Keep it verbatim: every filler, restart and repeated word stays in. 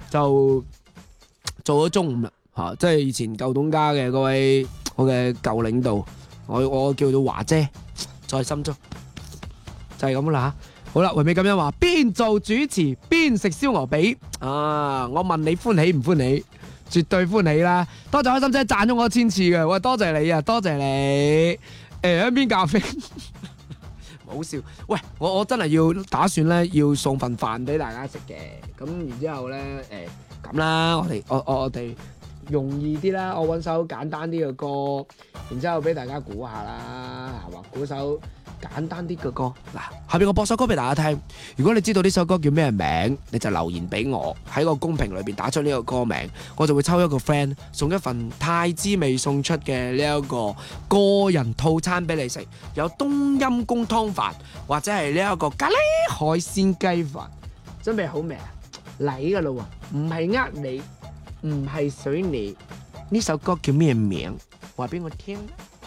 就做咗中午啦嚇，即係以前舊東家嘅嗰位我嘅舊領導，我我叫做華姐，在心中就係咁啦嚇。好啦，唯美咁樣話，邊做主持邊食燒鵝髀啊！我問你歡喜唔歡喜？絕對歡喜啦！多謝開心姐讚咗我一千次嘅，喂，多謝你啊，多謝你。誒，一邊咖啡，唔好笑。喂，我我真係要打算咧，要送份飯俾大家食嘅。咁然之後咧，誒咁啦，我哋我我我哋容易啲啦，我揾首簡單啲嘅歌，然之後俾大家估下啦，係嘛？估首簡單啲嘅歌。嗱，下邊我播首歌俾大家聽。如果你知道呢首歌叫咩名，你就留言俾我喺個公屏裏邊打出呢個歌名，我就會抽一個 friend 送一份太之味送出嘅呢一個個人套餐俾你食，有冬陰功湯飯或者係呢一個咖喱海鮮雞飯。準備好未啊？嚟㗎啦喎，唔係呃你，唔係水你。呢首歌叫咩名？話俾我聽。